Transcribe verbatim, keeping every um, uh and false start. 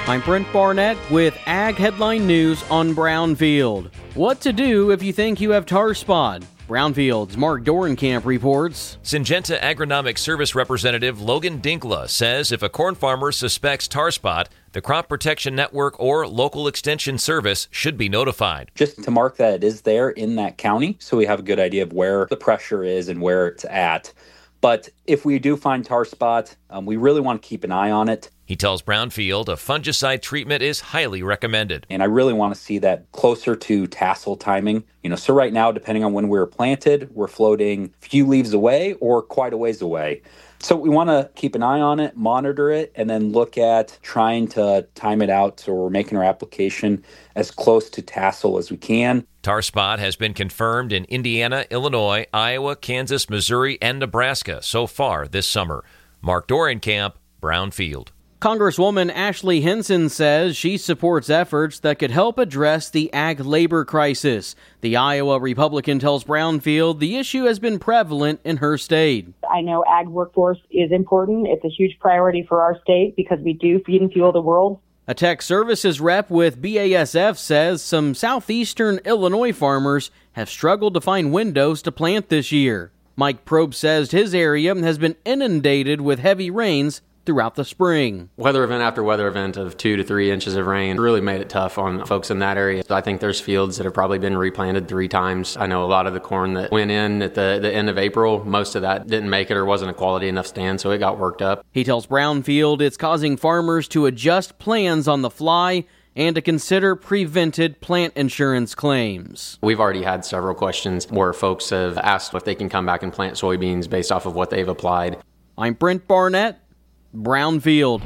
I'm Brent Barnett with Ag Headline News on Brownfield. What to do if you think you have tar spot? Brownfield's Mark Dorenkamp reports. Syngenta Agronomic Service Representative Logan Dinkla says if a corn farmer suspects tar spot, the Crop Protection Network or local extension service should be notified. Just to mark that it is there in that county, so we have a good idea of where the pressure is and where it's at. But if we do find tar spot, um, we really want to keep an eye on it. He tells Brownfield a fungicide treatment is highly recommended. And I really want to see that closer to tassel timing. You know, so right now, depending on when we were planted, we're floating a few leaves away or quite a ways away. So we want to keep an eye on it, monitor it, and then look at trying to time it out so we're making our application as close to tassel as we can. Tar spot has been confirmed in Indiana, Illinois, Iowa, Kansas, Missouri, and Nebraska so far this summer. Mark Dorenkamp, Brownfield. Congresswoman Ashley Hinson says she supports efforts that could help address the ag labor crisis. The Iowa Republican tells Brownfield the issue has been prevalent in her state. I know ag workforce is important. It's a huge priority for our state because we do feed and fuel the world. A tech services rep with B A S F says some southeastern Illinois farmers have struggled to find windows to plant this year. Mike Probe says his area has been inundated with heavy rains throughout the spring. Weather event after weather event of two to three inches of rain really made it tough on folks in that area. I think there's fields that have probably been replanted three times. I know a lot of the corn that went in at the, the end of April, most of that didn't make it or wasn't a quality enough stand, so it got worked up. He tells Brownfield it's causing farmers to adjust plans on the fly and to consider prevented plant insurance claims. We've already had several questions where folks have asked if they can come back and plant soybeans based off of what they've applied. I'm Brent Barnett, Brownfield.